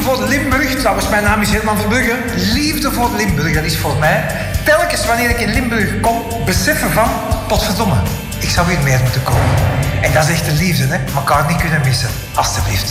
voor Limburg. Trouwens, mijn naam is Herman Verbrugge. Liefde voor Limburg, dat is voor mij. Telkens wanneer ik in Limburg kom, beseffen van... potverdomme, ik zou hier meer moeten komen. En dat is echt de liefde, hè. Elkaar niet kunnen missen. Alsjeblieft.